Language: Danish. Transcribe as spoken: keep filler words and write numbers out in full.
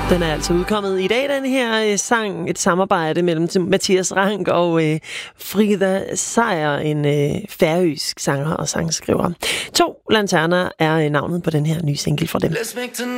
Den er altså udkommet i dag, den her øh, sang. Et samarbejde mellem Mathias Rank og øh, Frida Seier, en øh, færøsk sanger og sangskriver. To lanterner er øh, navnet på den her nye single for dem.